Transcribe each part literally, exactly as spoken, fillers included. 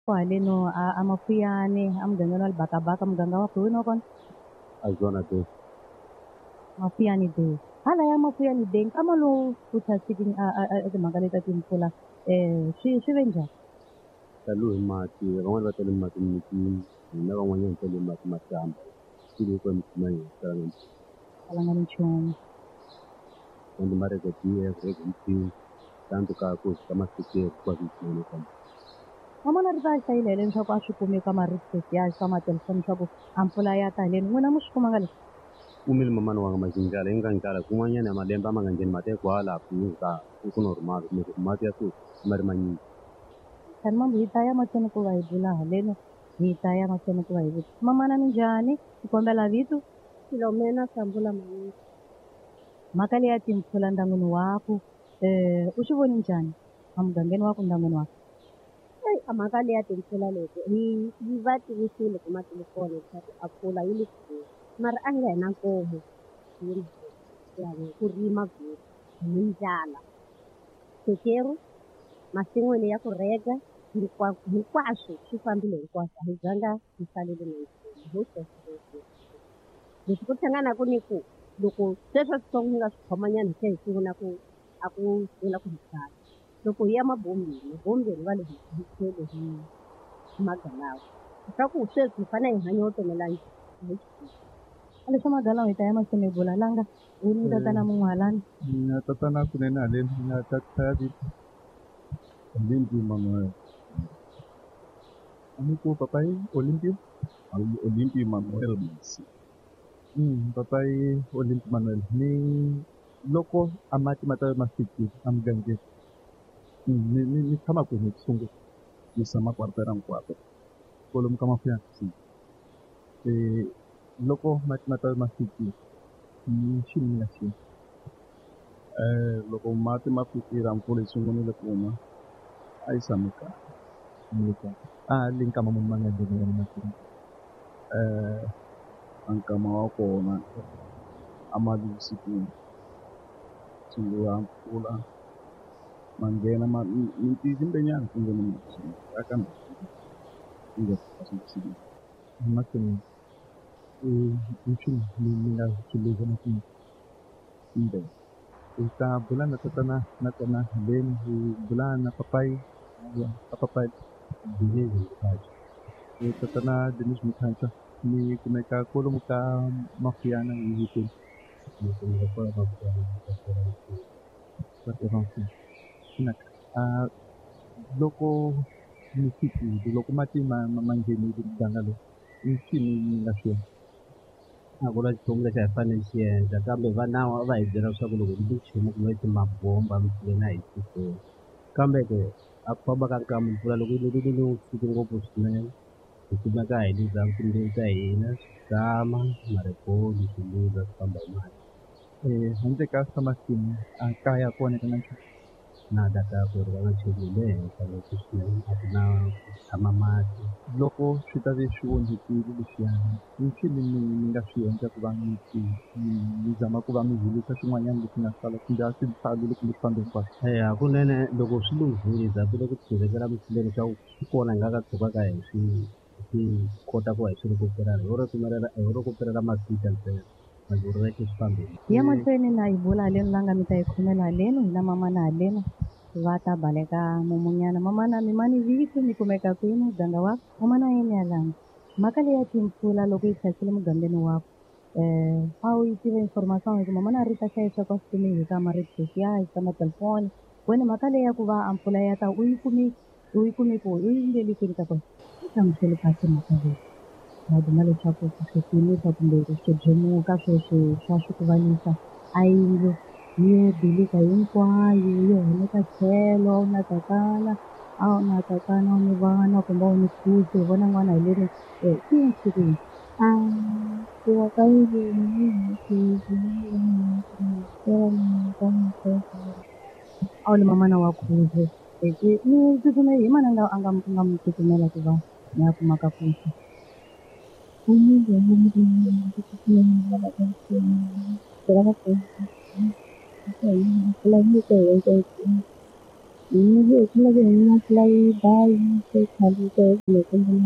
Haleno a- amafuyane amugangeni walibhakabhaka muganga wakho hi wena kona azona te mafuyani day hala ya mafuyani day nkama lowu wu thasiki timhaka leti ta timpfula um swi swi ve njhani taliwe hi mati van'wani va tale mati mimitini hina van'wanyana tale mati madyambu swilo kwa mitima hina talanga kalanga ni nchumu ende mareke biye reke mpini tanto ka ku ka masekeri kwa vitini kama n'wamana ri ta hlayile heleni leswaku a swi kumi ka ma-request ya ka matelefoni leswaku a mpfula ya ta heleni n'wina mi swi kumanga leswi umile mamani wanga majinjala yi nga njala kun'wanyana ya malembe a ma nga ngheni mati hikwala kunuka ku no rumaka kumbe mati ya sweswi ma ri manyingi khani mambo hi ta ya mahlweni ku va hi bula haleno hi ta ya mahlweni ku va hi vula mamana minjhani hi kombela vito Philomena Sambula Manyisa. mhaka leyi ya timpfula ndyangwini wakho um u swi voni njhani emugangeni wa ku ndyangwini wakho Eyi a mhaka leyi ya timpfula leti hi yi va tivisile hi matelefoni leswaku a mpfula yi le kule mara a nga hi na nkomo hi ku rima vhuri hi ndlala tekeru masin'wini ya ku rega hinkwaswo swi fambile hinkwaswo a hi zanga hi salele na nchumu ho sweswo leswi ku hlanganaku ni ku loko sweswo switsongo ni nga swi khomanyana hi tlhe hi sungula ku a ku sungula ku hi byala loko hi ya mabombeni mabombeni va le hi tlhele hi magalawu leswaku sweswi hi fanele hi hanya wo tsonela njhani a leswi magalawu hi ta ya mahlweni hi bula langa u ni tatana mun'walani Mina tatana kunene haleni mina tataya vipi Olimpi Manuel amiku papai Olimpi Olimpi Manuel Masi mm papai Olimpi Manuel ni loko amati mata mafiki amugangeni ni ni ni tshama kwihi kusungu ni tshama kwartera hinkwato kwalomu ka mafiyansi eh loko mati mata mafiki ni xilo ni nga xi eh loko mati ma fikile mpfula yi sungunile ku na a yi tshame kahle nika a le nkama munhu ma nga ngheni na mati eh ankama wa kona a ma lusikini sungula mpfula ma nghena ma ni tiyimbenyana kumbe ni aka nge swi mahlweni eh nchumu ni nga xileza na kumbe hi ta bula na tatana na kona haleni hi bula na papai na papai Denise Mkhacha eh tatana Denise Mkhacha ni kumeka kwalomu ka mafuyana hi vito ni kumeka kwala mafuyana na ah loko ni fikile loko mati ma ma nghenile muganga lowu i xini ni nga xi a ku na nchumu lexi a hi fanele xi endla kambe va nawu a va hi byela leswaku loko ni nchumu kumbe timabomba mpfuleni a hi tiseli kambe ke a ku famba ka nkama mpfula loko yi loko yi fike ngopfu swinene hi kumeka hi luza timbewu ta hina swihlama mariboli swi luza swi famba hi mati eh handle ka samasinyo a kaya kona ka na nchumu na data ku ri va nga cheli hi le henhla loko swinene a ku na ku tshama mati loko swi ta ve swi onhekile lexiyani i xini mi mi nga swi endla ku va mi mi zama ku va mi hirisa swin'wanyana leswi nga sala kumbe a swi tshami loko mi fambe hinkwaswo eya hakunene loko swi lunghile hi zatile ku tirhisela mimpfuleni leswaku swi kona hi nga ka tshukaka hi swi swi kota ku va hi swi rekuperela hi ho rekuperela hi ho rekuperela masika ntsena manje ri veke swi fambeni hi ya mahlweni na hi bula haleni langa mi ta hi khomela haleno hi na mamana haleno va ta baleka mumunyana mamana mi mani vito mi kumeka kwini muganga wakho mamana yeni ya langa mhaka leyi ya timpfula loko yi thlasile mugangeni wakho um a wu yi tive information hi ku mamana ri ta hlayisa kwa swi hi ka ma-request ya hi ka matelefoni wena mhaka leyi ya ku va a mpfula ya ta u yi kumi u yi kumi ku u yi ndleli kwini ka kona u hlamuseli kahle mhaka leyi va byela leswaku ku hlekinisa kumbe ku swedzemuka sweswi swa swi ku vanisa a yindlu yi bilika hinkwayo yi heleka tlhelo na tatana a wu na tatana u ni vana kumbe u ni khusi hi vona n'wana hi leni um swi yini swi ku yini a ku wa ka yini a wu ni mamana wa khuze ni tsutsumeli hi mani a nga a nga a nga mi tsutsumela ku va mi ya kumaka khusi Ini itu lagi enak lagi bayi sekali ke belakang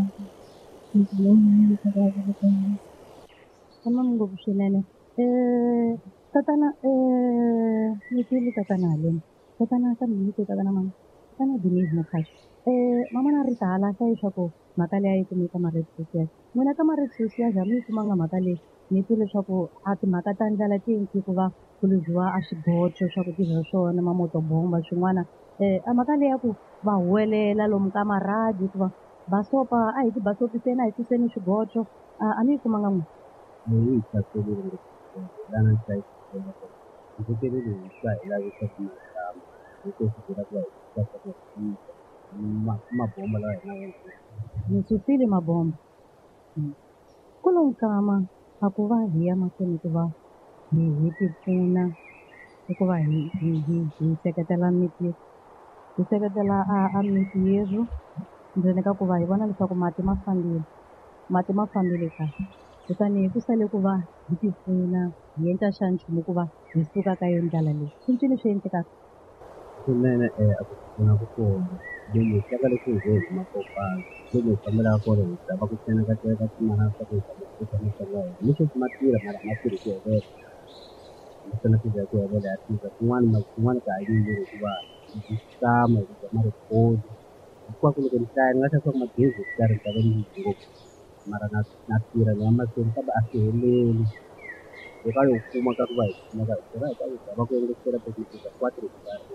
Kama ngokushelele eh tatana eh mitili tatana len tatana ka miti tatana mama tatana believe mo khash eh mama na ritala sa isako makale ay kumita marit susya muna ka marit susya jami kumanga makale mitili sako at makatanjala tinki kuva kulujwa ashigocho sako kizosho na mamoto bomba shungwana eh amakale yaku va huwelela lomu ka maradi kuva basopa a hi ti basopiseni a hi tiseni swigocho ani kumanga n'wi Leyi hlaselile lana hlayiseka nseketelo hi swa hi lavisa tinhlamu loko swi vula ku va hi tisa mabomba lawa hi na wona ni susile mabomba ku lo nkama a ku va hi ya mahlweni ku va hi hi ti pfuna hikuva hi hi hi hi seketela miti hi seketela a a miti yeru ndzeni ka ku va hi vona leswaku mati ma fambile mati ma fambile kahle kutani ku sale ku va hi ti pfuna hi endla xa nchumu ku va hi suka ka yo ndlala leyi i ncini swi endlekaka swinene a ku pfuna ku kona lomu hi hlaka leswi hi ze hi makopana lomu hi fambelaka kona hi zama ku tsenekateka timana swa ku hi zama ku eka misava ya hina leswi ma tirha mara ma tirhi ku helela ma tsena ku za ku helela ya tirha kun'wana ma kun'wana ka ha yimeli hikuva hi tshama hi zama rikodi hinkwako loko ni hlaya ni nga hlaya swa ku magezi hi karhi ta va ni ngopfu mara na na tirha ni ya mahlweni kambe a swi heleli eka yo kuma ka ku va hi kumeka hi tirha hi ta hi zama ku engetela tekniki za quatro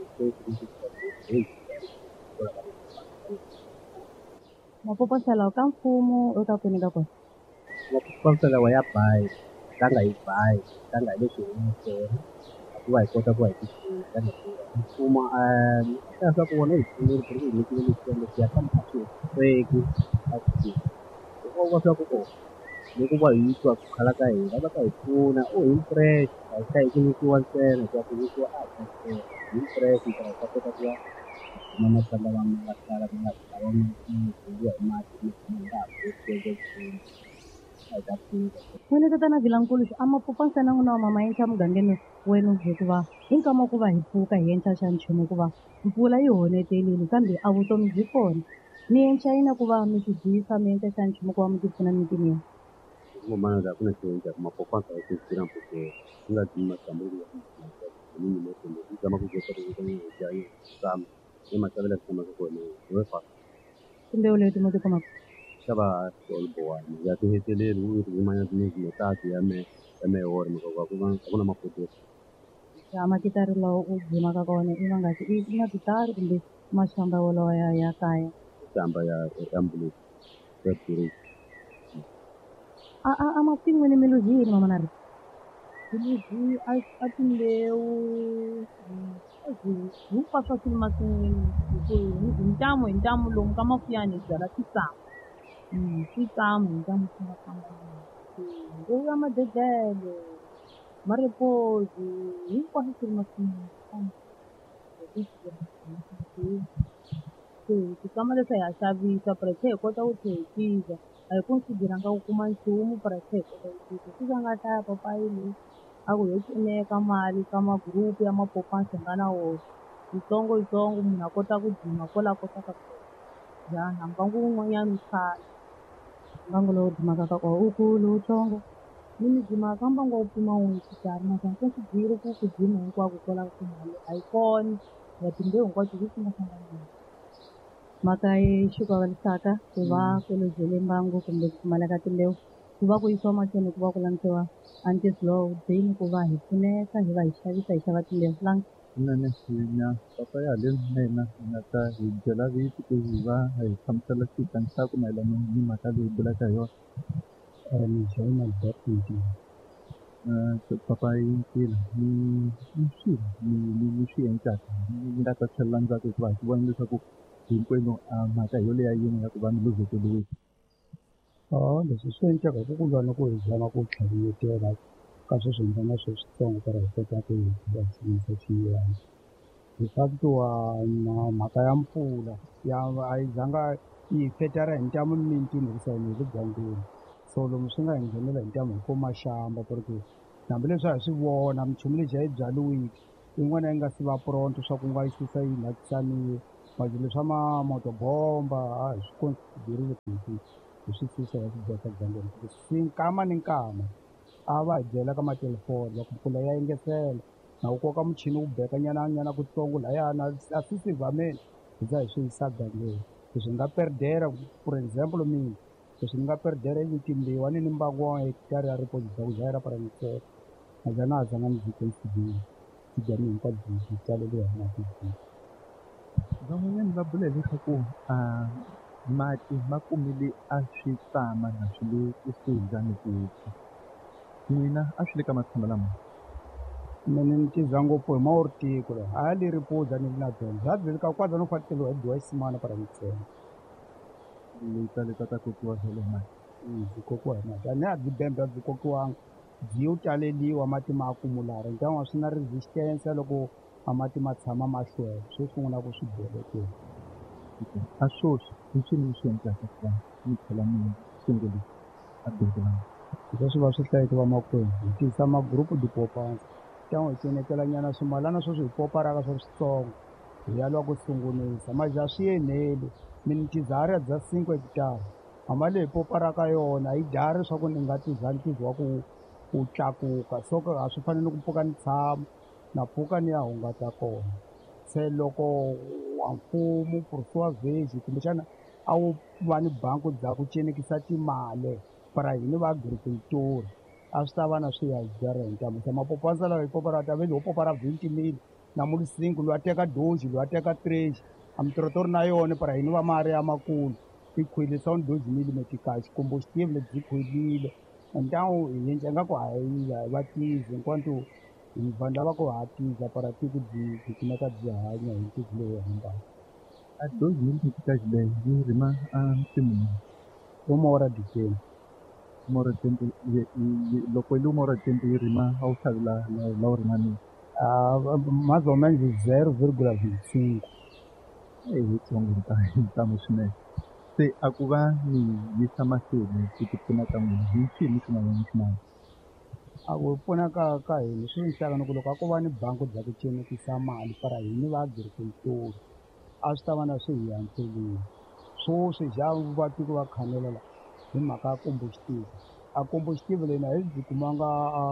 mapoposa lawa ka mfumo eka kwini ka kona mapoposa lawa ya bayi tlanga hi bayi tlanga hi leswi hi nga swona ku va hi kota ku va hi tiphina tlanga mfumo a hlaya swa ku vona hi pfunile ku ri hi nyikile leswiendlo swi ya kambe a swi heteki a swi hikuva swa ku ko loko va hi twa ku khala ka hina va ta hi pfuna o hi fresh a hi hlayi ku nyikiwa ntsena hi ku nyikiwa a hi hi fresh hi ta kota ku va na matlanga lama nga tala ma nga ta va ma hi mati ma nga ha n'wini tatana vilankulu a mapoposa na n'wina wa mama endla mugangeni wenu hikuva hi nkama ku va hi pfuka hi endla xa nchumu hikuva mpfula yi honetelile kambe a vutomi byi kona mi endla yini ku va mi tidyisa mi endla xa nchumu ku va mi ti pfuna mitini yenu ngomana la kuna xiendla mapoposa hi tirha mpfuxeto ku nga dyi matshamelo ya ni ni kumbe ku zama ku kota ku vita ni ya yi tshama emasavela ku tshamaka kona hi we fa timbewu leti mo ti kumaka xava olbowana ya ti heteleli u ri yimanya tinizime tatu ya me ya me hore maka ku va ku na mapotelo ya makitari lawa u dzimaka kona i vangaki i na gitari kumbe maxamba walawa ya ya kaya xamba ya ambulance ya buru a a a masin'wini mi luzini mama na ri tiluzi a a timbewu hinkwaswo swi masin'wini hi ntamu hi ntamu lomu ka mafuyani hi byala titsamu titsamu hi ntamu swi nga fambana mbewu ya madedele mariposi hinkwaswo swi ri masin'wini tikama leswi hi ya xavisa price hi kota ku tlhela a hi ku swi diranga ku kuma nchumu price hi kota ku tisa swi nga hlaya papayi leyi a ku yo pfuneka mali ka magroup ya mapopansi hi nga na wona yitsongo yitsongo munhu a kota ku dzima kwala kotaka njhani mbangu wun'wanyani khale mbangu lowu dzimaka ka kona u kulu wutsongo ni mi dzimaka ka mbangu wa wu pima wun'we xikarhi naswona se swi byile ku ku dzima hinkwako kwalaho timali a yi kona ya timbewu hinkwato hi swi nga hlanganini mhaka yi xikavalisaka ku va ku luzele mbangu kumbe ku pfumaleka timbewu ku va ku yisiwa mahlweni ku va ku langusiwa anti-slow deni ku va hi pfuneka hi va hi xavisa hi xava timbewu langa swinene hinya papa ya le mina hi nga ta hi byela viti ku hi va hi hlamusela switandzhaku mayelana ni mhaka leyi hi bulaka hi yona ni joyina definitely papa yi ntila ni ni swilo ni ni swi endlaka ni nga ta tlhelela ndzhaku hikuva hi swi vona leswaku hinkwenu a mhaka hi yo leya yini ya ku va ni luzekeliwile leswi swi endleka ku ku lwa ni ku hi zama ku tlharinyetela ka sweswintsongo sweswitsongo ku ri hi kota ku hi va sinisa xiyani hi fakitiwa na mhaka ya mpfula ya a yi zanga yi hi fetera hi ntamu mimitini hi ku sa yini hi le dyangwini so lomu swi nga hi nghenela hi ntamu hi ku maxamba ku ri ku hambileswi a hi swi vona minchumu lexi a yi byaliwiki yin'wana yi nga si va pronto swa ku nga yi susa yi latisaniwe manje leswa mamotobomba a hi swi considerile ku hi swi susa hi swi boxa dzangeni si nkama ni nkama a va hi byela ka matelefoni va ku mpfula ya yingesela na wu koka muchini wu beka nyana nyana kutsongo layana a swi sivameni hi za hi swi yisa dzangeni leswi nga perdera for example mina leswi ni nga perdera yi timbiwa ni ni mbangu wa hekitari ya ripozi bya ku zaira para nitseka maza na zanga ni byi consider bya mina hinkwabyo byi tsaleliwa hi mati van'wanyani va bula leswaku a mati ma kumile a swi tsama na swi le kusuhi bya ni ku n'wina a swi le ka matshamo lama mina ni tiza ngopfu hi mawurtiko le a le ripoza ni na byona bya byeli ka kwaza no fatelo hi dwa isimana para nitseka leyi tsaleka ku kokiwa bya le mati byi kokiwa hi mati a ni a byi bembe byi kokiwanga byi yo taleliwa mati ma akumulara ntan'wa swi na resistance loko a mati ma tshama ma hlwela swo sungula ku swi belekela a swoswi i swilo leswi endlaka ku va mi tlhela mi sungula a bindzu lama leswi swi va swi hlayeke va makwenu hi tisa magrupu dipopansa ntan'wa hi cinetela nyana swimalana swo swi hi poparaka swa switsongo hi ya lwa ku sungulisa maja swi enheli minitizari bya cinque hectare hama leyi poparaka yona yi dya leswaku ni nga tiza ntiziwa ku ku tlakuka so a swi fanele ku pfuka ni tshama na pfuka ni ya hungata kona se loko wa mfumo pursuwa vhesi kumbexana a wu va ni banku bya ku cinekisa timali para hini va agriculture a swi ta va na swi ya bya renta se mapopansa lawa hi popara ta vele ho popara twenty mil na muli cinco loyi a teka doji loyi a teka treji a mitototori na yona para hini va mari ya makulu ti khwilisa un doji milimeter combustive lebyi khwilile ntangu hi endla nga ku hayi va tizi hinkwato hi vanhu lava ku hatiza para tiko byi byi kumeka byi hanya hi tiko leyi hambana a dozi milimeter leyi yi rima a mpimo wo mora dikeni mora twenty loko yi mora twenty yi rima a wu xavi la la wu ringanini más ou menos zero vírgula vinte e cinco hi yitsongo ntamu swinene se a ku va ni yisa mahlweni ku ti pfuna ka n'wina hi xini swin'wanyana swin'wana a ku pfuna ka ka hina swi ni hlaka ni ku loko a ko va ni bangi bya ku cinekisa mali para hini va agriculture a swi ta va na swi hi yantseliwa swo swi dya va tiko va khanelela hi mhaka ya combustive a combustive leyi na hi byi kumanga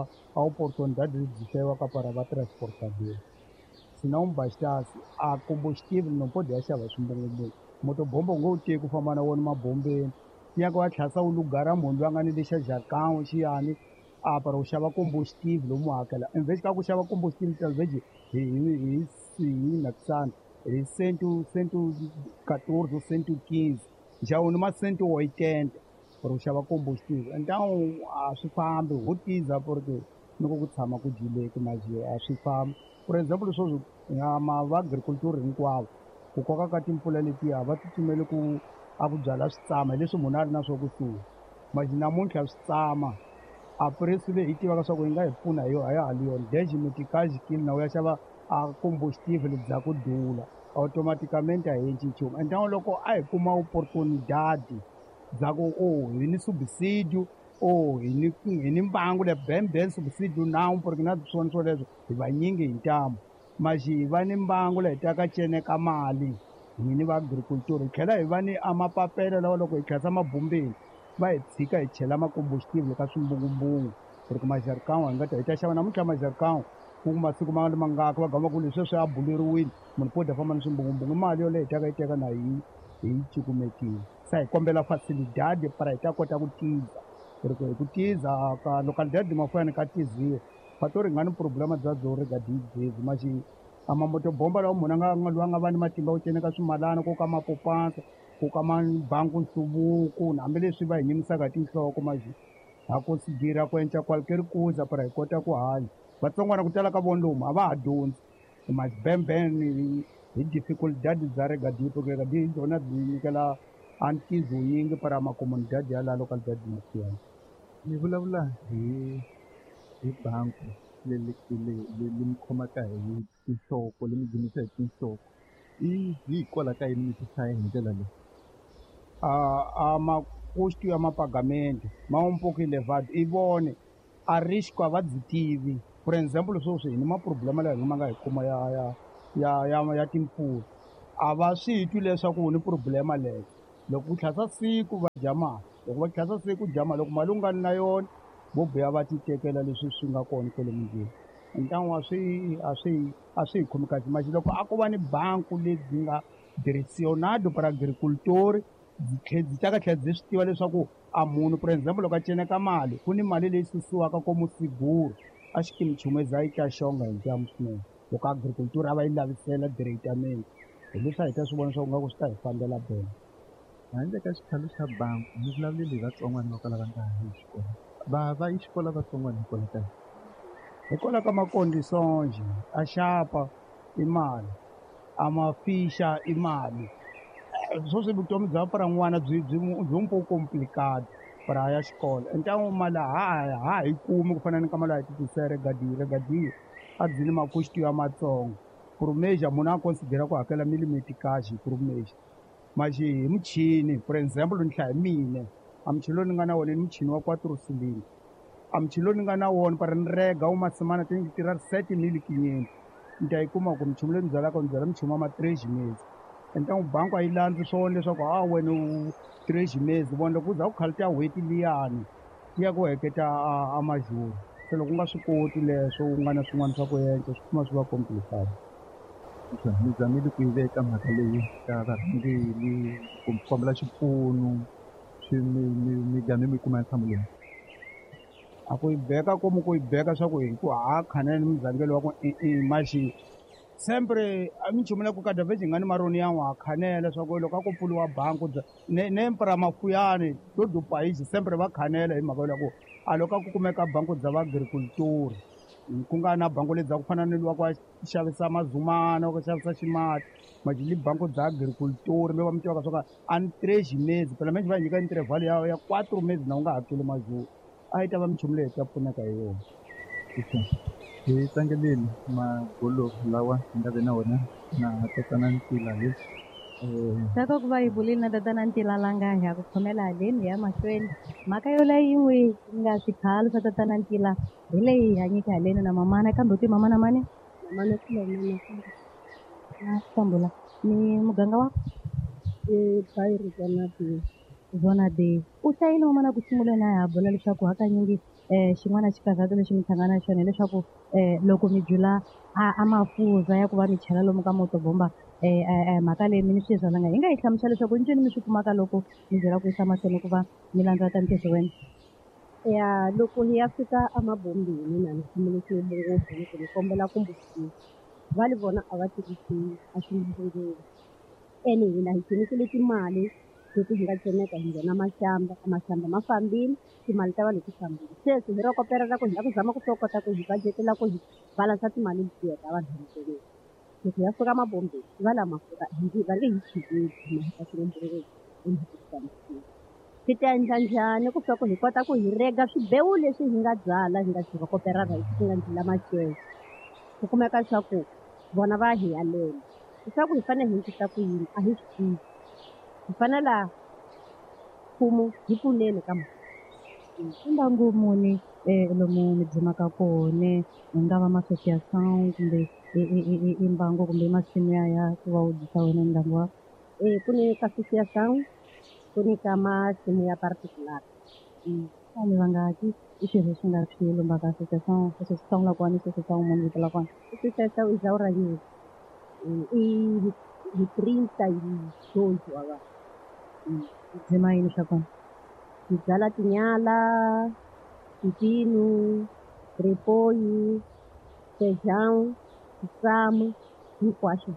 a opportunidade byi xaviwaka para va transportador sina un bastasi a combustive nompodi ya xava swimbongomboki motobomba u ngo wu teki ku famba na wona mabombeni nyaka wa tlhasa wu lugara munhu loyi a nga ni lexa jakanwe xiyani a para u xava combustive lomu hakela invest ka ku xava combustive talveji hi hi hi nakusana hi cento cento quatorze cento quinze nxawu ni ma cento oitenta para u xava combustive entangu a swi fambi ho tiza porque ni ku ku tshama ku jileki maji a swi fambi for example sweswo ma va agriculture hinkwavo ku koka ka timpfula letiya va tsutsumeli ku a ku byala switsama hi leswi munhu a ri na swo kusuhi maji namuntlha switsama a presi leyi hi tivaka swa ku yi nga hi pfuna hi yo a ya hali yona deji mitikaji kili na wu ya xava a combustive le bya ku dula automaticamente a hi endli nchumu entangu loko a hi kuma opportunidade bya ku o hi ni subsidio o hi ni hi ni mbangu le bembe subsidio nawu porque na swona swoleswo hi vanyingi hi ntamu maji hi va ni mbangu le hi taka ceneka mali hini va agriculture hi tlhela hi va ni a mapapela lawa loko hi khensa mabumbeni va hi tshika hi chela macombustive ka swimbungumbungu porque majarkan'we hi nga ta hi ta xava namuntlha majarkan'we ku masiku ma mangaka va gamba ku leswi swi a buleriwile munhu podi a famba ni swimbungumbungu mali yo leyi hi taka yi teka na hi hi cukumekile se hi kombela facilidade para hi ta kota ku tiza porque hi ku tiza ka localidade mafuyani ka tiziwa phato ri nga ni problema bya byo regarding gezi maxi a mamotobomba lawa munhu a nga nga loyi a nga va ni matimba yo cineka swimalana ko ka mapopansa ko ka mabangu nhluvuko na hambileswi va hi nyimisaka tinhloko maxi ha considera ku endla qualquer cosa para hi kota ku hanya vatsongwana ku tala ka vona lomu a va ha dyondzi masibembeni hi difficultad bya regarding porque regarding hi byona byi nyikela antizo yingi para macomunidade ya laha localidade mafuyani ni vulavula hi hi banku leyi leyi mi khomaka hi tinhloko leyi mi dzunisa hi tinhloko i hikwalaho ka yini mi ti hlaya hi ndlela leyi a makosti ya mapagamento ma un poco elevado i vone a risco a va byi tivi for example sweswi hi ni maproblema laha hi ma nga hi kuma ya ya ya ya ya timpfula a va swi twi leswaku ni problema leyo loko ku tlhasa siku va dya mali loko va tlhasa siku dya mali loko mali u nga ni na yona vo boya va ti tekela leswi swi nga kona kwale mundleni ntlangu a swi a swi a swi hi khomi kahle maxi loko a ko va ni banku lebyi nga direcionado para agricultori byi tlhe byi ta ka tlhela byi swi tiva leswaku a munhu for example loko a ceneka mali ku ni mali leyi susiwaka komu siguro a xikimichumu eza yi ta xonga hi ntamu swinene loko agricultori a va yi lavisela directamente hi leswi a hi ta swi vona swa ku nga ku swi ta hi fambela bele handle ka xikhalo xa banku ni vulavuleli hi vatsongwana va ka lava nga ha yi xikolo va va yi xikola vatsongwana hikwala ka hikwalaho ka makondisonje a xapa i mali a mafisha i mali sweswi vutomi bya para n'wana byi byi byi un po complicado para a ya xikolo entang'u mali ha ha yi kumi ku fana ni ka mali ya titisere gadiyo regadiyo a byi ni makuxiti ya matsongo purumexia munhu a considera ku hakela milimiti kaxi hi purumexia maxi hi muchini for example ni hlaya mine a muchini lowu ni nga na wona ni muchini wa quattro cylinder a muchini lowu ni nga na wona para ni rega wu masimana ti ni tirha sete mili kinyeni ni ta yi kuma ku muchini lowu ni byalaka ni byala muchini wa ma-tres mesi entang'u banku a yi landzi swona leswaku ha wena u tres mesi vona loko u za ku khali ti ya hweti liyani ti ya ku heketa a majuri se loko u nga swi koti leswo u nga na swin'wana swa ku endla swi kuma swi va complicado mi zamile ku yi veka mhaka leyi ka varhangeri ku kombela xipfuno swi mi mi mi gane mi kuma ntlhamu leyi a ku yi beka komu ku yi beka swa ku hi ku ha khanela ni muzangelo wa ku i maxi sempre a minchumu leku ka daveji nga ni maroni yan'we ha khanela swa ku loko a ku pfuliwa banku nempra mafuyani to dupaixi sempre va khanela hi mhaka ku a loko a ku kumeka banku bya vaagricultori ku nga na banku lebyi ku fana ni lwa ku xavisa mazumana ku xavisa ximati majili banku bya agricultori mi va mi tivaka swo ka a ni tres mesi phela mexe va nyika interval ya ya quattro mesi na u nga hakeli mazulu a yi ta va minchumu leyi ta pfuneka hi yona hi tlangeleni magolo lawa hi nga ve na wona na tatana Ntila le saka ku va hi vulile na tatana Ntila langa hi ya ku khomela haleni hi ya mahlweni mhaka yo leyi yin'we nga swikhalo swa tatana Ntila hi leyi hi hanyeke haleni na mamana kambe u ti mamana mani mamana Philomena na Sambula ni muganga wa ebayiri zona de zona de u hlayile mamana ku sunguleni a hi bula leswaku hakanyingi um xin'wana xi karhato lexi mi tlhangana na xona hileswaku um loko mi byula a mafurha ya ku va mi chela lomu ka motobomba um mhaka leyi mi ni swi byalanga hi nga yi hlamusela leswaku i ncini mi swi kumaka loko mi byela ku yisa mahlweni ku va mi landza ntirho wena ya loko hi ya fika emabombeni na ni khomulekile ngopfu loko ni kombela ku mbusisa vale vona a va tirhisi a swimbungeni ene hina hi tshemekile timali leti hi nga tsemeka hi nghena maxamba a maxamba ma fambile timali ta vanhu ti fambile sweswi hi rokoperela ku hi la ku zama ku swo kota ku hi bajetela ku hi balansa timali letiya ta vanhu hinkwenu loko hi ya fika mabombeni va la mafurha hi va nge hi chikeli mahika swimbungeni emhikuisamisiwa swi ta endla njhani ku swa ku hi kota ku hi rega swibewu leswi hi nga byala hi nga swi rokoperaka hi swi nga ndlela maxelo ku kumeka swa ku vona va hi yalela leswaku hi fanele hi endlisa ku yini a hi swi tivi hi fanela mfumo hi pfuneni ka mhaka i mbangu muni um lomu mi dzimaka kone ku nga va ma-association kumbe i mbangu kumbe masimu ya ya ku va u dyisa wena ndyangu wako um ku ni ka association ku ni ka masimu ya particular vanhu va nga ki i swilo leswi nga swi lombaka association sweswo swi hlawula kona i sweswo swa munhu vitela kona association i za uranyeli i hi printa hi dyondzo wa vanhu dzima yini swa kona hi byala tinyala tintinu ripoyi fejan tisamu hinkwaswo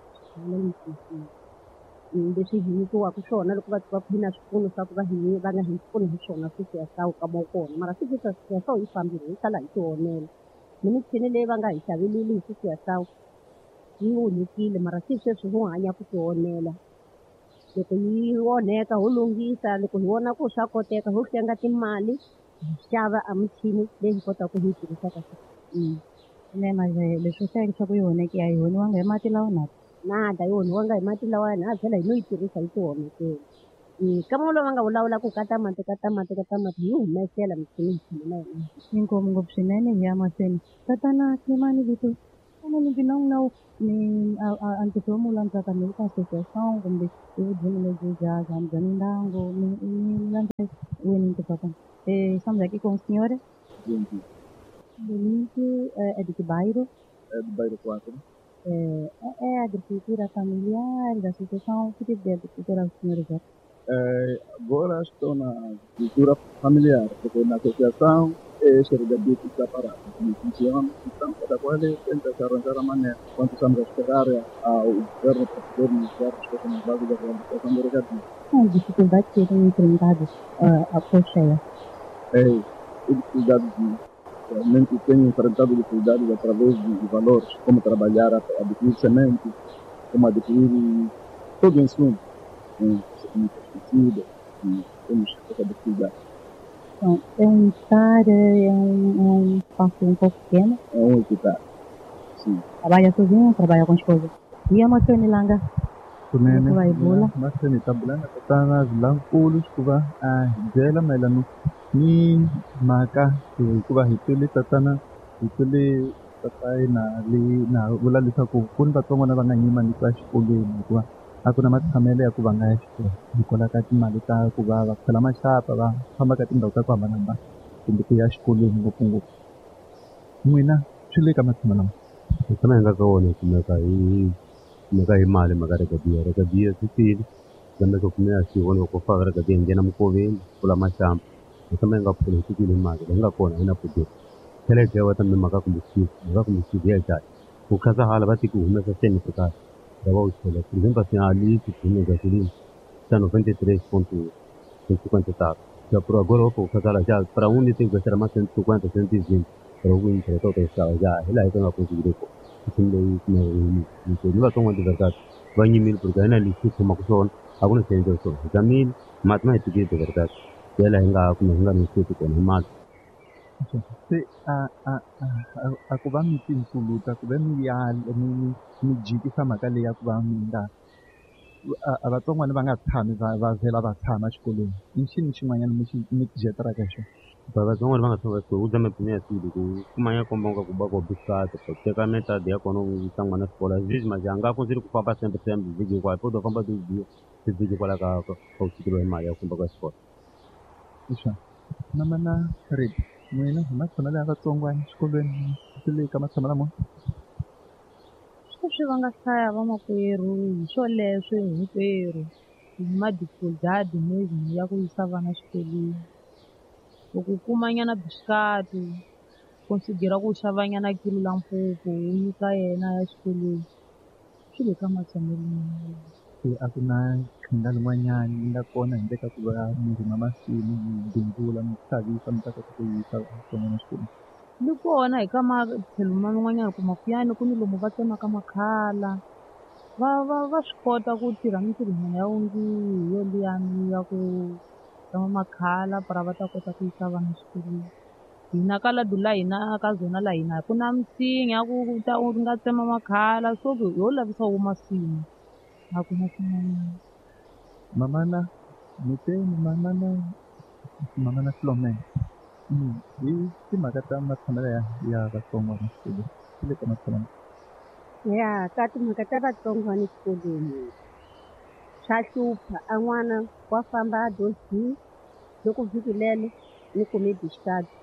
leswi hi nyikiwaka swona loko va va phina swipfuno swa ku va hi va nga hi pfuni hi swona sweswi ya sawu ka mokona mara sweswi swa sawu yi fambile hi sala hi tionela ni michini leyi va nga hi xavelili hi sweswi ya sawu yi onhekile mara se sweswi ho hanya ku tionela loko yi onheka ho lunghisa loko hi vona ku swa koteka ho hlenga timali hi xava a michini leyi hi kotaka hi yi tirhisa kahle ne maze leswi hlayeke swa ku yi onheke a yi honiwanga hi mati lawa na nada yi onhiwanga hi mati lawayani ha byela hi no yi tirhisa yi ti onhekela kama u lava nga vulavula ku ka tamati ka tamati ka tamati yi humesela mitsini mitsini na yona inkomu ngopfu swinene hi ya mahlweni tatana Khimani vito ana ni binong na ni a ndzi hlomulo ntsaka mi ka association kumbe i vudyini lebyi bya bya bya mindyangu mi mi landze wini nti papa eh siamo aqui com o senhor Olímpio é de que bairro? É do bairro quatro. É, é agricultura familiar, da associação, que tipo de agricultura o senhor exerce? É, agora estou na agricultura familiar, porque na associação é serviço separado, como funciona. Então, cada qual tenta se arranjar a maneira. Quando estamos a esperar ao governo para poder nos dar as coisas na base da realização do regadinho. Qual a dificuldade que tem enfrentado uh, a cocheia? É, dificuldade de realmente tenho enfrentado dificuldades através de valores, como trabalhar, adquirir sementes, como adquirir todo o insumo, como pesticida, e temos essa dificuldade. Então, é um hectare, é um, é um espaço um pouco pequeno? É um hectare, sim. Trabalha sozinho, trabalha com esposa? E a maçã milanga? Kunene, vai bula? maçã ni tabulana, tatana, zilankulos, kuba, ah, jela, melano. Ni mhaka hikuva hi tele tatana hi tele tatai na le na vula leswaku ku ni vatsongwana va nga yimanisiwa exikolweni hikuva a ku na matshamelo ya ku va nga ya xikolo hikwalaho ka timali ta ku va va phela maxapa va famba ka tindhawu ta ku hambanahambana kumbe ku ya xikolweni ngopfungopfu n'wina swi le ka matshamelo lama hi tshama hi nga ka wona kumeka hi kumeka hi mali mhaka regadiya regadiya swi tile kambe ku kumeka xi vona ku faka regadiya nghena mukoveni pfula maxampa kama nga pfuna hi tikile mali leyi nga kona yi na budget theleke ya wata mhaka kumbe xi mhaka kumbe xi ya jai ku khaza hala va tiki humesa ten fika da va uthela ku remember si ali ku humesa swili tano twenty-three point cinquenta ta ya pro agora ku khaza la ja para un ni tinga será mais cinquenta centavos para o inter todo está já ela é uma coisa de ko kin da yi na yi ni ko ni ba ton wanda verdade ba ni mil por gana li ku ma ku son agora tem do so jamil matma itike de verdade yala hinga kuma hinga ni siku kona mali se a a a ku va mi tinkuluta ku va mi ya mi mi jikisa mhaka leyi ya ku va mi nga a vatsongwana va nga tshami va va vhela va tshama xikolweni i xini xin'wanyana mi xi mi tijeteraka hi xona ba vatsongwana va nga tshama xikolweni u zame pfune ya swilo ku kumanya komba nga ku ba ko bisata ku teka metade ya kona u yisa n'wana xikola zizwi majanga ku ndzi ri ku famba sembe sembe vhiki hinkwayo po do famba tibiyo tivhiki kwala ka ka u fikeriwa hi mali ya ku famba ka xikola Isha. Na mana red. N'wina hi matshamelo ya vatsongwana xikolweni swi le ka matshamelo lamo. Sweswi va nga hlaya vamakwerhu hi swoleswo hinkwerhu hi madificultadi maybe ya ku yisa vana xikolweni. Loko u kumanyana bisikati considera ku xavanyana kilo la mpupu u nyika yena ya xikolweni swi le ka matshamelo Se a ku na qhinga rin'wanyana yi nga kona handle ka ku va mi rima masimu mi bindzula mi xavisa mi ta kota ku yisa vatsongwana xikolweni. ni kona hi ka matlhelo man'wanyana kuma kuyani ku ni lomu va tsemaka makhala va va va swi kota ku tirha mintirhonyana ya onge hi yo liyani ya ku tsema makhala para va ta kota ku yisa vana xikolweni hina ka ladula hina ka zona la hina ku na misinya ya ku ta u nga tsema makhala so ho lavisa wo masimu a ku na swin'wanyana Mamana mi te mamana mamana Philomena hi timhaka ta matshamelo ya ya vatsongwana xikolweni swi le ka matshamelo ya ka timhaka ta vatsongwana xikolweni swa hlupha a n'wana wa famba dosi loko vhiki lelo ni kume bisikati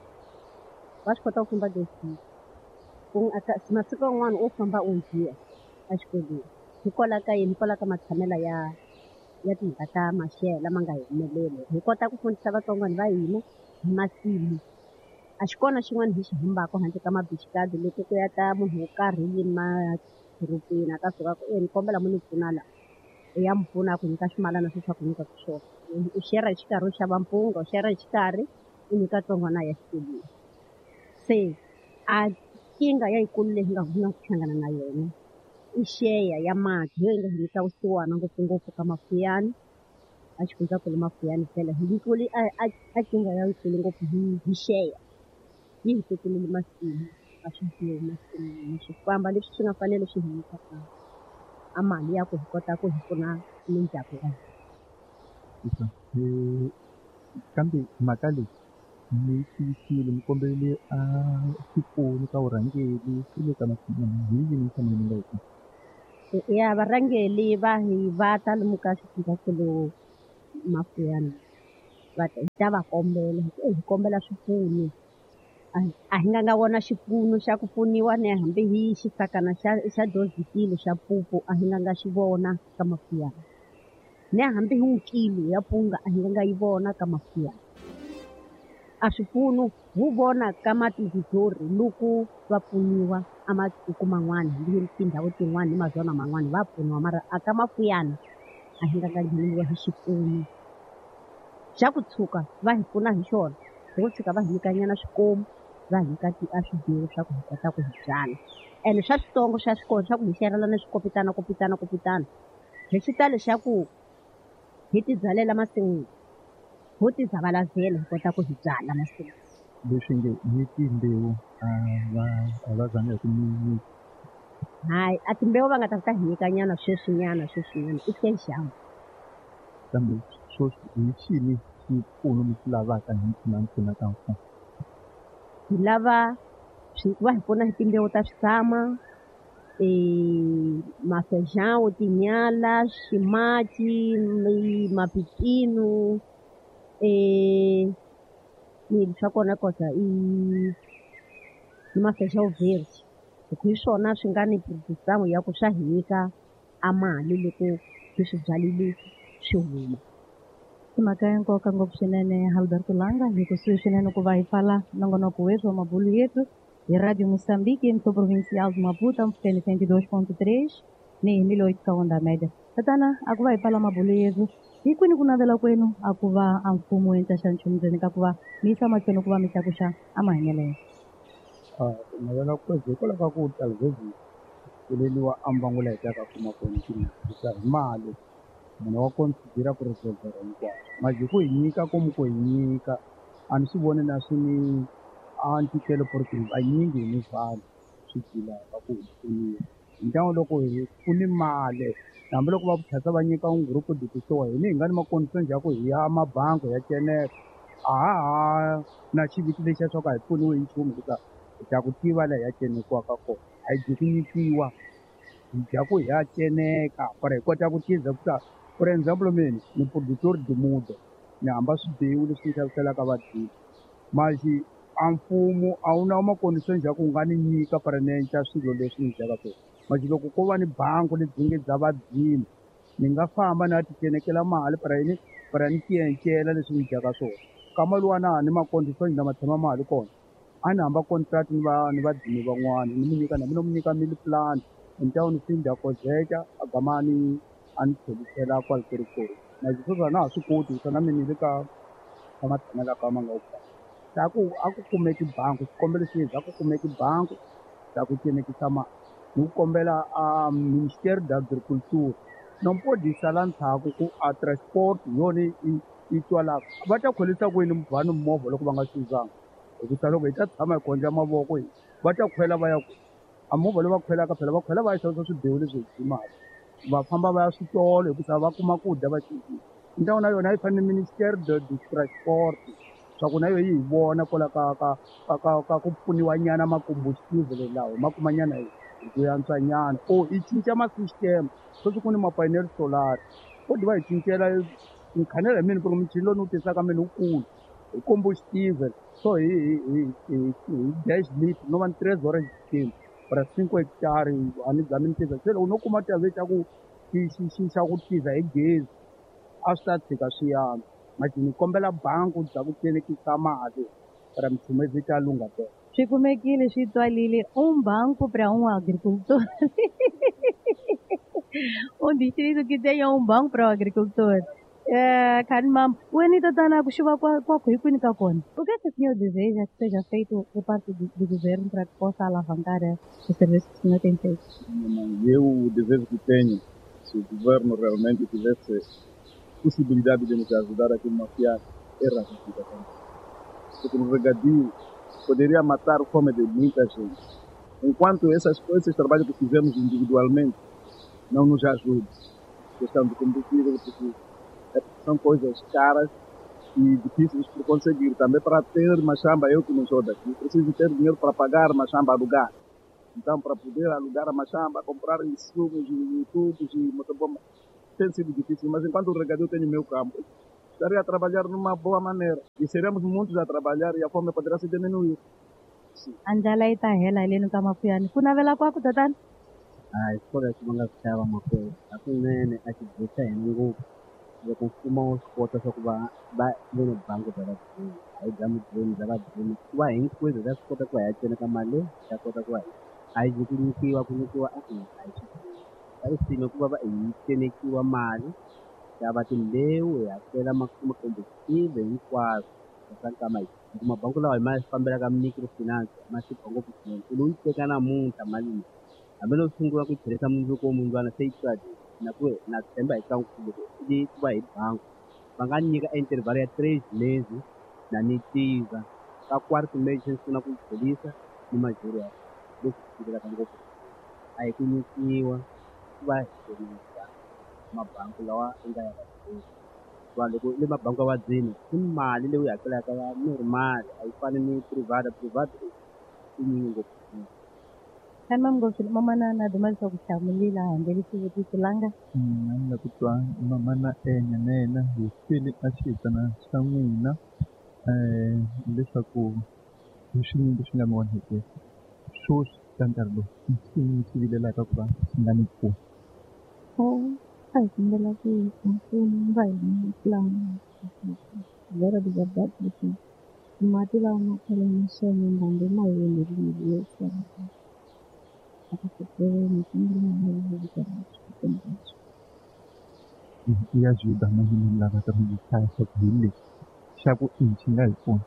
wa swi kota ku famba dosi ku masiku yan'wana u famba u dyiwa exikolweni hikwalaho ka yini hikwalaho ka matshamelo ya ya timhaka ta maxelo lama nga humeleli hi kota ku fundisa vatsongwana va hina hi masimu a xi kona xin'wana hi xi hambaka handle ka mabisikadi loko ku ya ta munhu wo karhi yima dorobeni a ta suka ku e ni kombela mu ni pfuna la u ya mi pfuna ku nyika ximalana swi swa ku nyikaku xona u xera hi xikarhi u xava mpunga u xera hi xikarhi u nyika tsongwana ya xikolweni se a kinga ya yikulu leyi nga nga ku hlangana na yona i sheya ya mati yo yi nga hi nyika vusiwana ngopfungopfu ka mafuyani a xifundzankulu mafuyani phela hi yikulu a kinga ya yikulu ngopfu hi sheya yi hi tekelele masimu a swi bihi masimu swi famba leswi swi nga fanele swi hi a mali ya ku hi kota ku hi pfuna mindyangu ya hina twisisa eh, kambe mhaka leyi mi tiyisile mi kombele a xipfuno ka vurhangeri swi le ka masin'wana hi yini mi fanele mi nga hi ya varhangeri va hi va ta lomu ka xifundzankulu Mafuyani va ta hi ta va kombela hi hi kombela swipfuno a hi a hi nga nga vona xipfuno xa ku pfuniwa ne hambi hi xisakana xa xa dozikilo xa pupu a hi nga nga xi vona ka Mafuyani ne hambi hi n'wi kilo ya punga a hi nga nga yi vona ka Mafuyani a swipfuno hu vona ka matilividzori loko va pfuniwa a matiko man'wana hambi tindhawu tin'wana ni mazona man'wana va pfuniwa mara a ka Mafuyani a hi nga nga ngheneliwa hi xipfuno xa ku tshuka va hi pfuna hi xona hi ku tshuka va hi nyikanyana swikomu va hi nyika a swibiwu swa ku hi kota ku hi byala ene swa switsongo xa swikolo swa ku hi xerhelana swikopitana kopitana kopitana hi xitalo xa ku hi tibyalela masin'wini ho tizavalazela hi kota ku hi byala masiku leswi nge hi timbewu a va a va zanga hi ku mi hayi a timbewu va nga ta ta hi nyikanyana sweswinyana sweswinyana i xexamu kambe swo hi xini xipfuno mi swi lavaka hi pfuna mi pfunaka mfumo hi lava swi va hi pfuna hi timbewu ta swisama um mafejawu tinyala swimaki mapipino um ni swa kona kota i i mafejawu verde hi ku hi swona swi nga ni produsamu ya ku swa hi nyika a mali loko hi swi byalile swi huma i mhaka ya nkoka ngopfu swinene Alberto Langa hi kusuhi swinene ku va hi pfala nongonoko wetu wa mabulu yetu hi Radio Moçambique emissora provincial de Maputo mpfukeni cento e dois ponto três ni hi mille oito ka onda média tatana a ku va hi pfala mabulu yetu hi kwini ku navela kwenu a ku va a mfumo endla xa nchumu ndzeni ka ku va mi yisa mahlweni ku va mi tlakuxa a mahanyelo ya ku navela kwezi hikwalaho ka ku talivhezi kuleliwa a mbangu la hi taka kuma kona timhaka hi mali munhu wa considera ku resolver hinkwayo manje ku hi nyika komu ku hi nyika a ni swi voni na swi ni a ntikelo portugal anyingi hi ni vanhu swi dilaka ku hi pfuniwa hi ntango loko hi ku ni mali hambiloko va vutlhasa va nyika un grupu dikisiwa hini hi nga ni macondition ya ku hi ya mabangi ya ceneka a ha ha na xiviti lexi ya swa ku a hi pfuniwi hi nchumu hikuva hi ta ku tiva laha ya cenekiwaka kona a hi dyi ku nyikiwa hi dya ku hi ya ceneka para hi kota ku tiza ku for example mina ni producer de mudo ni hamba swibewu leswi ni xaviselaka vadyisi manje a mfumo a wu na macondition ya ku nga ni nyika para ni endla swilo leswi ni dyaka swona manje loko ko va ni bangi lebyi nge bya vabyini ni nga famba na ti cenekela mali para yini para ni ti encela leswi ni dyaka swona kama luwana ni macondition na ma tshama mali kona a ni hamba contract ni va ni vadyini van'wana ni mi nyika na mina mi nyika mili plan ni ta ni finda kozeka agamani a ni tlhelisela kwala tirikoni manje sweswo na ha swi koti hi swona mina ni le ka ka matshemela ka ma nga wu ta ku a ku kumeki bangi swikombelo swi za ku kumeki bangi ta ku cenekisa mali ni ku kombela a Ministério da Agricultura não pode sala ntshaku ku a transport yona yi twalaka va ta khwelisa kwini vanhu movha loko va nga xuzanga hikusa loko hi ta tshama hi kondla mavoko hi va ta khwela va ya ku a movha leyi va khwelaka phela va khwela va ya xavisa swibewu leswi hi mali va famba va ya switolo hikusa va kuma ku dya va xisini ndhawu na yona yi fanele Ministério de Transport swa ku na yo yi hi vona kwala ka ka ka ka ka ku pfuniwa nyana makombustive lawa ma kuma nyana hi ku yantswa nyana o i cinca masystem sweswi ku ni mapanel solar ko di va hi cincela mkhanela hi mini ku ri michini lowu ni wu tisaka mina wukulu hi combustive so hi hi hi hi dash lit no va ni tres horas system para cinco hectare a ni za mi ni tisa se loko no kuma tave ta ku xi xi xi xa ku tiza hi gezi a swi ta tshika swi yana manje ni kombela bangi bya ku cenekisa mali para minchumu yi ta lunga tona swi kumekile swi twalile um banco para um agricultor um distrito que tenha um banco para o agricultor é, Carmam, o Anita está na chuva com a cuícula da cona. O que o senhor deseja que seja feito por parte do, do governo para que possa alavancar o serviço que o senhor tem feito? Eu, o desejo que tenho, se o governo realmente tivesse possibilidade de nos ajudar aqui no Mafiá, era a porque no regadio poderia matar a fome de muita gente. Enquanto essas, esses trabalhos que fizemos individualmente não nos ajudam, questão de combustível, porque são coisas caras e difíceis de conseguir. Também para ter machamba, eu que não sou daqui, preciso ter dinheiro para pagar machamba alugar. Então, para poder alugar a machamba, comprar insumos, tubos e motobomba, tem sido difícil. Mas enquanto o regadio tem meu campo, estaria a trabalhar numa boa maneira. E seremos muitos a trabalhar e a fome poderá se diminuir. Anjala itahela ilenu kama kuyani. Kuna vela kwako tatani? Ah, escola que manga kusava makwela. Akunene akivisa yangu. Loko mfumo wo swi kota swa ku va va le le bangi va vatsini a hi bya mudyeni bya vadyeni ku va hinkwenu va swi kota ku va hi hakelaka mali ya kota ku va a yi ku nyikiwa ku nyikiwa a ku a hi xikimi a hi swilo ku va va hi tenekiwa mali ya va timbewu hi hakela makombisive hinkwaswo ka nkama hi mabangi lawa hi ma fambelaka microfinance ma xipa ngopfu swinene u loyi teka namuntlha mali leyi hambi lo sungula ku tirhisa mundzuku wo mundzwana se yi twadi na ku na tshemba hi kankulu leyi ku va hi bangi va nga nyika interval ya three meses na ni tiva ka quarter meses na ku pholisa ni majority leswi fikelaka ngopfu a hi ku nyikiwa ku va hi tirhisa mabangi lawa nga ya vadyeni va loko le mabangi wa vadzini i mali leyi u hakelaka ni ri mali a yi fani ni private private i nyingi ngopfu Kan mam ngopfu mama na na duma leswaku hlamulila handle xivutiso langa mina ni la ku twa mama na enya na yena hi file a xitana xa n'wina um leswaku hi swinyingi swi nga mi onheke swoswi ka nkarhi lowu i xiyini xi vilelaka ku va xi nga ni pfuna Oh, a hi kombela ku mfumo va hi pulani vera di verdad leswi mati lawa ma khale na swona ndhambi ma helerile yo xava ya juda mali ni lavaka mi khaya swa ku hi lexi xa ku i xi nga hi pfuna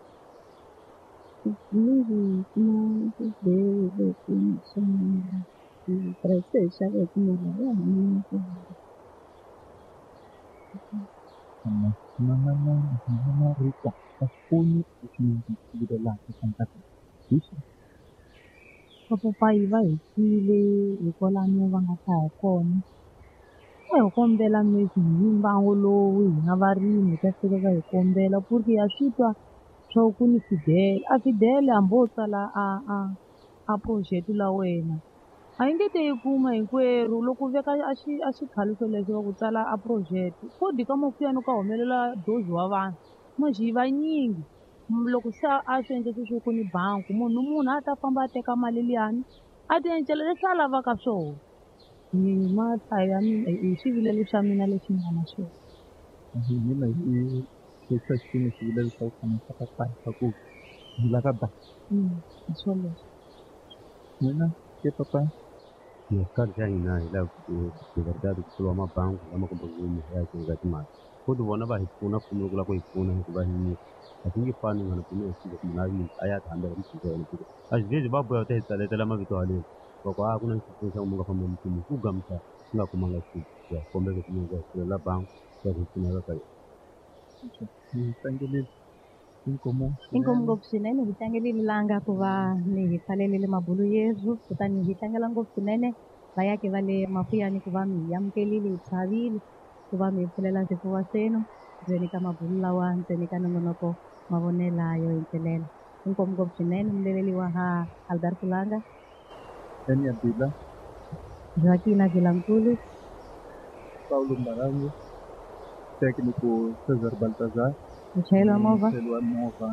Maybe kuma bewu leti naswona price hi xava hi timali ya hina mama na mama rita a pfuni hi xiyingi xi vilelaka ka nkarhi hi xi Papayi va hi twile hi kwalano va nga ta hi kona a hi kombela maybe hi mbangu lowu hina varimi hi ta fika va hi kombela ku ri ya swi twa swa ku ni Fidele a Fidele hambi wo tsala a a a project la wena a yi nge te yi kuma hinkwerhu loko u veka a xi a xikhaliso lexi va ku tsala a project kodi ka mafuyani ka humelela dozi wa vanhu manjhe yi vanyingi loko se a swi endle sweswo ku ni bangi munhu ni munhu a ta famba a teka mali liyani a ti encela leswi a lavaka swona ni mahlaya ya mina hi xivilelo xa mina lexi ni nga na xona hi mina hi hlekisa xikimi xivilelo xa ku tshamisa ka kaya swa ku hi la ka baki hi swoleswo n'wina ke papa ngesikhathi xa hina hi lava ku verdad ku pfuriwa mabangi lama kumbe vumi ya tirhisa timali futhi vona va hi pfuna mfumo loko lava ku hi pfuna hikuva hi nyika a swi nge fani nga na pfuna hi loko munhu a yini a ya hambela mfumo wa yena a swi vhezi va boha ta hi tsaletela mavito haleni loko a ku na xipfuno xa ku mi nga famba mfumo ku gamisa swi nga kumanga xilo ya kombeka ku mi nga hi pfulela bangi ya hi pfunaka ka yona hi tlangelile inkomo inkomo ngopfu swinene hi tlangelile langa ku va ni hi pfalelele mabulu yezu kutani hi tlangela ngopfu swinene vayaki va le mafuyani ku va mi hi amukelile hi chavile ku va mi hi pfulela swifuwa senu ndzeni ka mabulu lawa ndzeni ka nongonoko mavonela yo hintselela inkomo ngopfu swinene muleveli wa ha Alberto Langa Enya Bila Joaquina Vilankulu Paulo Mbarango técnico César Baltazar muchayeli wa movha mchayeli wa movha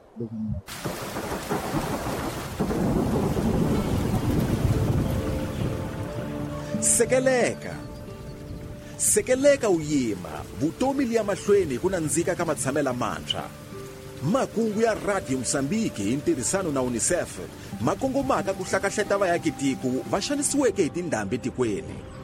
sekeleka sekeleka u yima vutomi liya mahlweni hi ku nandzika ka matshamela mantshwa makungu ya radio Msambiki hi ntirhisano na UNICEF ma kongomaka ku hlakahleta vaakitiko va xanisiweke hi tindhambi tikweni